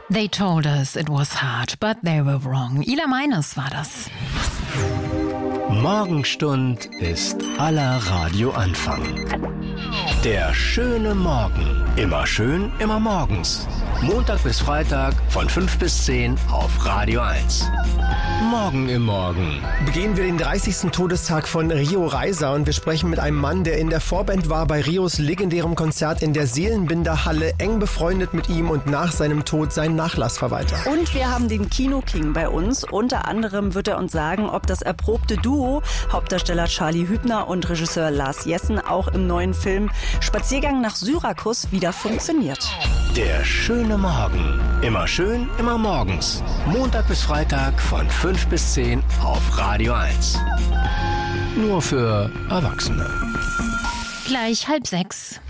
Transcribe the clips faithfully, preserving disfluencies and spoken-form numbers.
They told us it was hard, but they were wrong. Ila Meines war das. Morgenstund ist aller Radioanfang. Der schöne Morgen. Immer schön, immer morgens. Montag bis Freitag von fünf bis zehn auf Radio eins. Morgen im Morgen. Begehen wir den dreißigsten Todestag von Rio Reiser und wir sprechen mit einem Mann, der in der Vorband war bei Rios legendärem Konzert in der Seelenbinderhalle, eng befreundet mit ihm und nach seinem Tod sein Nachlassverwalter. Und wir haben den Kino-King bei uns. Unter anderem wird er uns sagen, ob das erprobte Duo, Hauptdarsteller Charlie Hübner und Regisseur Lars Jessen, auch im neuen Film Spaziergang nach Syrakus wieder funktioniert. Der schöne Morgen. Immer schön, immer morgens. Montag bis Freitag von fünf bis zehn auf Radio eins. Nur für Erwachsene. Gleich halb sechs.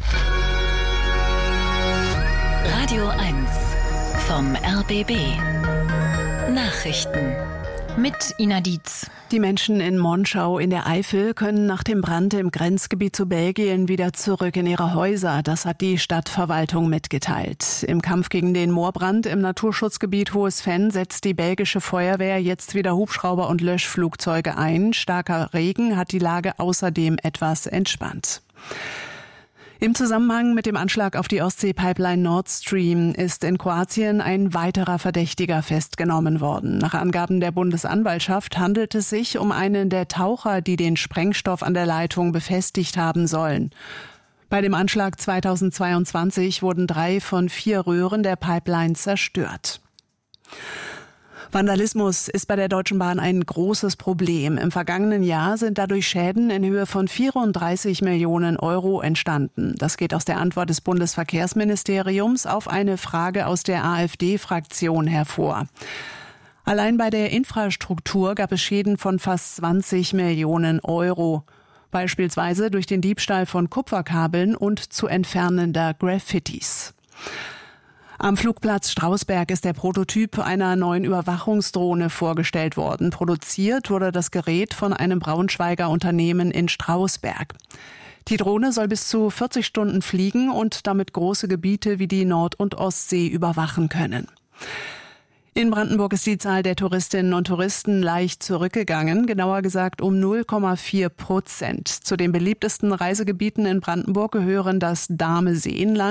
Radio eins vom R B B. Nachrichten. Mit Ina Dietz. Die Menschen in Monschau in der Eifel können nach dem Brand im Grenzgebiet zu Belgien wieder zurück in ihre Häuser. Das hat die Stadtverwaltung mitgeteilt. Im Kampf gegen den Moorbrand im Naturschutzgebiet Hohes Venn setzt die belgische Feuerwehr jetzt wieder Hubschrauber und Löschflugzeuge ein. Starker Regen hat die Lage außerdem etwas entspannt. Im Zusammenhang mit dem Anschlag auf die Ostsee-Pipeline Nord Stream ist in Kroatien ein weiterer Verdächtiger festgenommen worden. Nach Angaben der Bundesanwaltschaft handelt es sich um einen der Taucher, die den Sprengstoff an der Leitung befestigt haben sollen. Bei dem Anschlag zweitausendzweiundzwanzig wurden drei von vier Röhren der Pipeline zerstört. Vandalismus ist bei der Deutschen Bahn ein großes Problem. Im vergangenen Jahr sind dadurch Schäden in Höhe von vierunddreißig Millionen Euro entstanden. Das geht aus der Antwort des Bundesverkehrsministeriums auf eine Frage aus der AfD-Fraktion hervor. Allein bei der Infrastruktur gab es Schäden von fast zwanzig Millionen Euro. Beispielsweise durch den Diebstahl von Kupferkabeln und zu entfernender Graffitis. Am Flugplatz Strausberg ist der Prototyp einer neuen Überwachungsdrohne vorgestellt worden. Produziert wurde das Gerät von einem Braunschweiger Unternehmen in Strausberg. Die Drohne soll bis zu vierzig Stunden fliegen und damit große Gebiete wie die Nord- und Ostsee überwachen können. In Brandenburg ist die Zahl der Touristinnen und Touristen leicht zurückgegangen, genauer gesagt um null Komma vier Prozent. Zu den beliebtesten Reisegebieten in Brandenburg gehören das Dahme-Seenland,